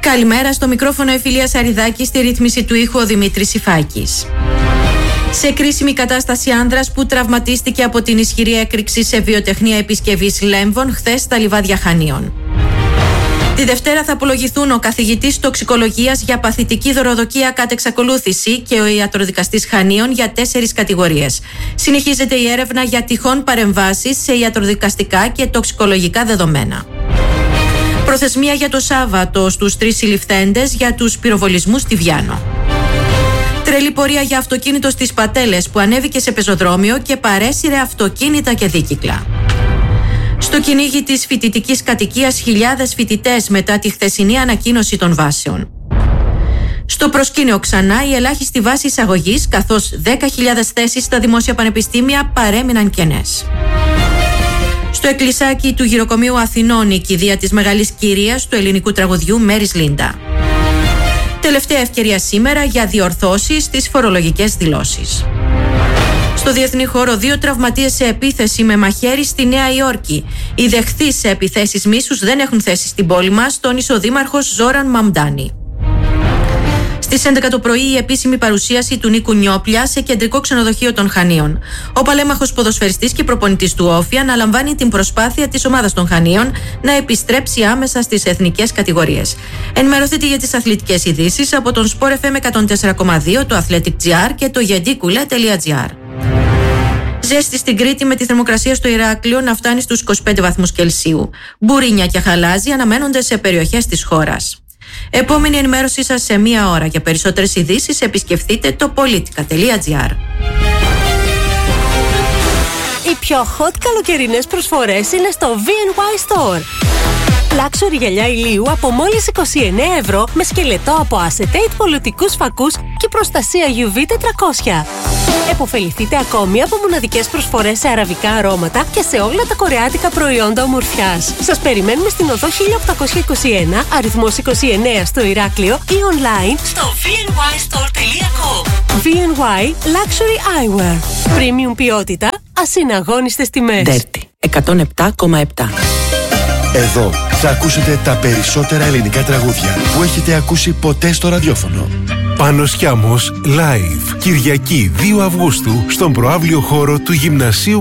Καλημέρα, στο μικρόφωνο Εφηλία Σαριδάκη, στη ρύθμιση του ήχου ο Δημήτρης Ιφάκης. Σε κρίσιμη κατάσταση άνδρας που τραυματίστηκε από την ισχυρή έκρηξη σε βιοτεχνία επισκευής λέμβων χθες στα λιβάδια Χανίων. Τη Δευτέρα θα απολογηθούν ο καθηγητής τοξικολογίας για παθητική δωροδοκία κατ' εξακολούθηση και ο ιατροδικαστής Χανίων για 4 κατηγορίες. Συνεχίζεται η έρευνα για τυχόν παρεμβάσεις σε ιατροδικαστικά και τοξικολογικά δεδομένα. Προθεσμία για το Σάββατο στους 3 συλληφθέντες για τους πυροβολισμούς στη Βιάνο. Τρελή πορεία για αυτοκίνητο στις Πατέλες που ανέβηκε σε πεζοδρόμιο και παρέσυρε αυτοκίνητα και δίκυκλα. Στο κυνήγι της φοιτητικής κατοικίας χιλιάδες φοιτητές μετά τη χθεσινή ανακοίνωση των βάσεων. Στο προσκήνιο ξανά η ελάχιστη βάση εισαγωγής, καθώς 10.000 θέσεις στα δημόσια πανεπιστήμια παρέμειναν κενές. Στο εκκλησάκι του Γυροκομείου Αθηνών η κηδεία της μεγάλης κυρίας του ελληνικού τραγουδιού Μέρις Λίντα. Τελευταία ευκαιρία σήμερα για διορθώσεις στις φορολογικές δηλώσεις. Στο διεθνή χώρο 2 τραυματίες σε επίθεση με μαχαίρι στη Νέα Υόρκη. Οι δεχθείς σε επιθέσεις μίσους δεν έχουν θέση στην πόλη μας, τόνισε ο δήμαρχος Ζόραν Μαμντάνη. Στις 11 το πρωί η επίσημη παρουσίαση του Νίκου Νιόπλια σε κεντρικό ξενοδοχείο των Χανίων. Ο παλέμαχος ποδοσφαιριστής και προπονητής του Όφη αναλαμβάνει την προσπάθεια της ομάδας των Χανίων να επιστρέψει άμεσα στις εθνικές κατηγορίες. Ενημερωθείτε για τις αθλητικές ειδήσεις από τον Sport FM 104,2, το Athletic GR και το yedikule.gr. Ζέστη στην Κρήτη με τη θερμοκρασία στο Ηράκλειο να φτάνει στους 25 βαθμούς Κελσίου. Μπουρίνια και χαλάζι αναμένονται σε περιοχές της χώρας. Επόμενη ενημέρωσή σας σε 1 ώρα. Για περισσότερες ειδήσεις επισκεφτείτε το politica.gr. Οι πιο hot καλοκαιρινές προσφορές είναι στο V&Y Store. Luxury γυαλιά ηλίου από μόλις 29 ευρώ με σκελετό από acetate πολιτικούς φακούς και προστασία UV 400. Εποφεληθείτε ακόμη από μοναδικές προσφορές σε αραβικά αρώματα και σε όλα τα κορεάτικα προϊόντα ομορφιάς. Σας περιμένουμε στην οδό 1821, αριθμός 29 στο Ηράκλειο ή online στο vnystore.com. V&Y Luxury Eyewear. Premium ποιότητα, ασυναγώνιστες τιμές. Dirty 107,7. Εδώ θα ακούσετε τα περισσότερα ελληνικά τραγούδια που έχετε ακούσει ποτέ στο ραδιόφωνο. Πάνος Κιάμος, live, Κυριακή 2 Αυγούστου, στον προαύλιο χώρο του Γυμνασίου